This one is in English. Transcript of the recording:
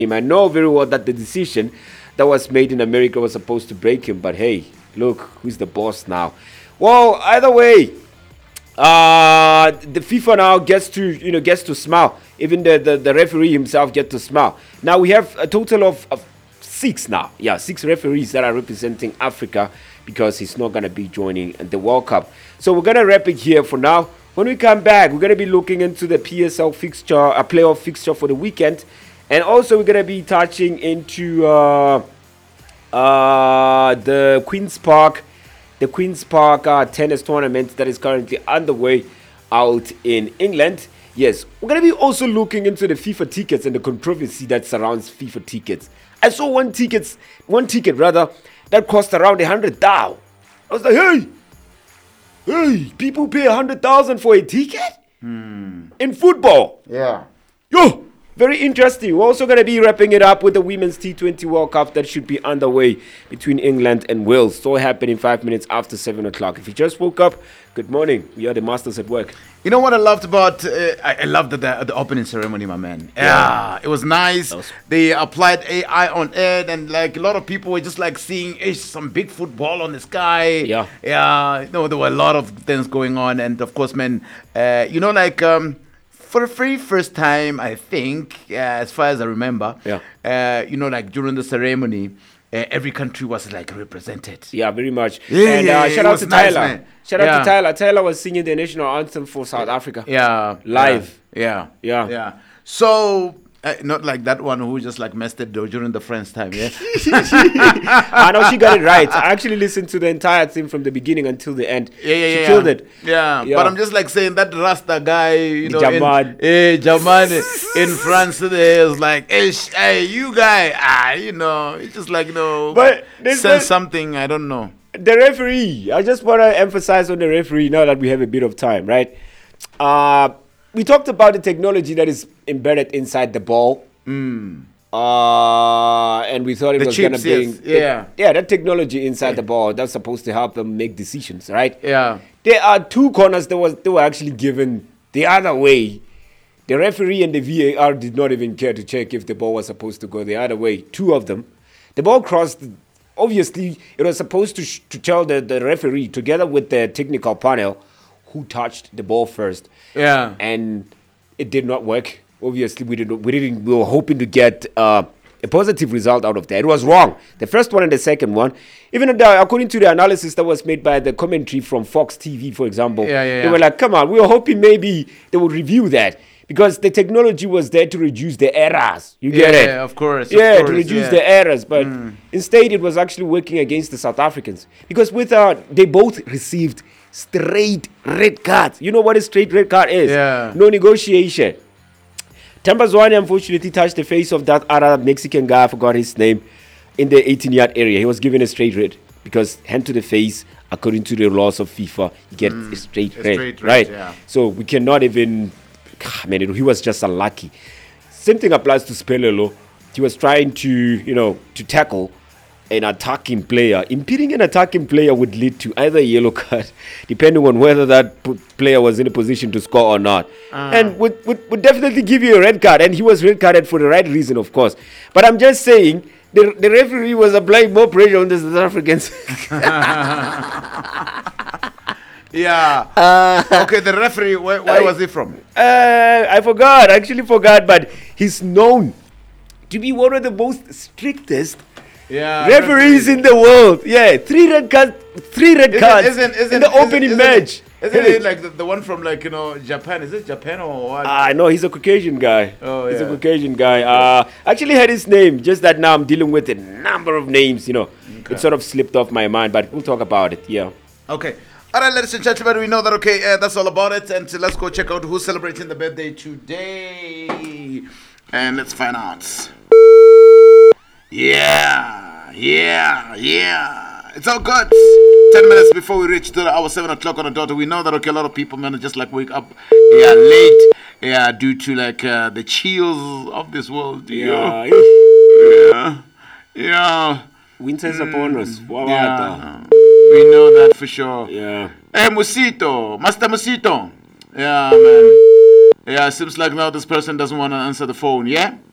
him. I know very well that the decision that was made in America was supposed to break him, but hey, look, who's the boss now? Well, either way, the FIFA now gets to smile. Even the referee himself gets to smile. Now we have a total of six now. Yeah, six referees that are representing Africa because he's not going to be joining the World Cup. So we're going to wrap it here for now. When we come back, we're going to be looking into the PSL fixture, a playoff fixture for the weekend. And also we're going to be touching into the Queen's Park tennis tournament that is currently underway out in England. Yes, we're going to be also looking into the FIFA tickets and the controversy that surrounds FIFA tickets. I saw one ticket that cost around 100,000. I was like, hey, people pay 100,000 for a ticket in football. Yeah. Yo, very interesting. We're also going to be wrapping it up with the Women's T20 World Cup that should be underway between England and Wales. So happening 5 minutes after 7 o'clock. If you just woke up, good morning. We are the masters at work. You know what I loved about, I loved the opening ceremony, my man. Yeah, it was nice. They applied AI on it, and like a lot of people were just like seeing some big football on the sky. Yeah. Yeah, there were a lot of things going on. And of course, man, for the very first time, I think, as far as I remember, during the ceremony, every country was like represented. Yeah, very much. Yeah, shout out to Tyler. Man. Shout out to Tyler. Tyler was singing the national anthem for South Africa. Yeah. Live. Yeah. So, not like that one who just like messed it during the French time, yeah? I know she got it right. I actually listened to the entire thing from the beginning until the end. She killed it. Yeah, but I'm just like saying that Rasta guy, Jaman. Jaman in France today is like, hey, you guy, it's just like, but send something, I don't know. The referee, I just want to emphasize on the referee now that we have a bit of time, right? We talked about the technology that is embedded inside the ball. And we thought it was going to bring... that technology inside the ball that's supposed to help them make decisions, right? Yeah. There are two corners that were actually given the other way. The referee and the VAR did not even care to check if the ball was supposed to go the other way. Two of them. The ball crossed... Obviously, it was supposed to tell the referee, together with the technical panel, who touched the ball first. Yeah. And it did not work. Obviously, we were hoping to get a positive result out of that. It was wrong. The first one and the second one. Even according to the analysis that was made by the commentary from Fox TV, for example, they were like, come on, we were hoping maybe they would review that. Because the technology was there to reduce the errors. You get it? Yeah, of course. To reduce the errors. But instead, it was actually working against the South Africans. Because they both received straight red cards. You know what a straight red card is? Yeah. No negotiation. Tambazwane unfortunately touched the face of that other Mexican guy, I forgot his name, in the 18-yard area. He was given a straight red. Because hand to the face, according to the laws of FIFA, you get a straight red. Right? Yeah. So we cannot even... Man, he was just unlucky. Same thing applies to Spelelo. He was trying to tackle an attacking player. Impeding an attacking player would lead to either a yellow card, depending on whether that player was in a position to score or not. And would definitely give you a red card. And he was red carded for the right reason, of course. But I'm just saying, the referee was applying more pressure on the South Africans. Yeah. Okay, the referee, where was he from? I actually forgot, but he's known to be one of the most strictest referees in the world. Yeah, three red cards in the opening match. Isn't it like the one from Japan? Is it Japan or what? No, he's a Caucasian guy. Oh, he's a Caucasian guy. Actually had his name, just that now I'm dealing with a number of names, Okay. It sort of slipped off my mind, but we'll talk about it, yeah. Okay. All right, ladies and gentlemen, we know that, that's all about it. And let's go check out who's celebrating the birthday today. And let's find out. Yeah. It's all good. 10 minutes before we reach to our 7 o'clock on the dot. We know that, a lot of people, man, just like wake up late. Due to the chills of this world. Yeah. Winter's upon us. Yeah. We know that for sure. Yeah. Hey, Master Musito. Yeah, man. Yeah, seems like now this person doesn't want to answer the phone, yeah?